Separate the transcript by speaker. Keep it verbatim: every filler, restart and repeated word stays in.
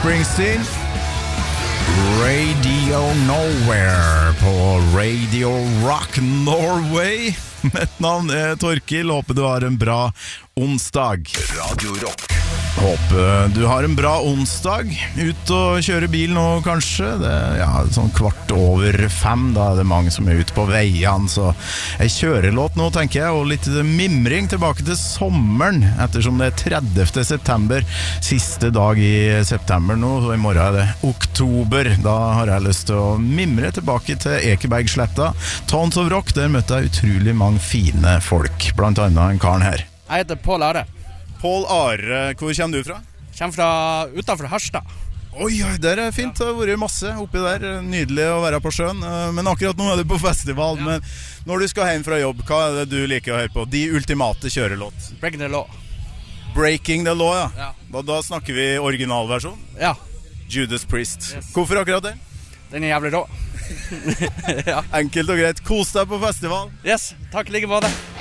Speaker 1: Springsteen. Radio Nowhere på Radio Rock Norway. Mitt navn er Torkil, håper du har en bra onsdag.
Speaker 2: Radio Rock.
Speaker 1: Håper du har en bra onsdag. Ut og kjøre bil nå kanskje. Det er ja, sånn kvart over fem, da er det mange som er ute på veien. Så en kjørelåt nå tenker jeg, og litt mimring tilbake til sommeren. Ettersom det er tredivte september, siste dag i september nå, og i morgen er det oktober. Da har jeg lyst til å mimre tilbake til Ekebergsletta. Tons of Rock, der møtte jeg utrolig mange fine folk. Blant annet en karen her.
Speaker 3: Jeg heter Pål Are.
Speaker 1: Pål Are, hvor kommer du fra?
Speaker 3: Jeg kommer fra utenfor Harstad.
Speaker 1: Oi, oi, der er fint, det har vært masse oppi der. Nydelig å være på sjøen. Men akkurat nå er du på festival. Ja. Men når du skal hjem fra jobb, hva er det du liker å høre på? De ultimate kjørelåt.
Speaker 3: Breaking the Law.
Speaker 1: Breaking the Law, ja,
Speaker 3: ja.
Speaker 1: Da, da snakker vi originalversjon.
Speaker 3: Ja.
Speaker 1: Judas Priest.
Speaker 3: Yes.
Speaker 1: Hvorfor akkurat det?
Speaker 3: Den er jævlig rå.
Speaker 1: Ja. Enkelt og greit. Kos deg på festival.
Speaker 3: Yes, takk like måte.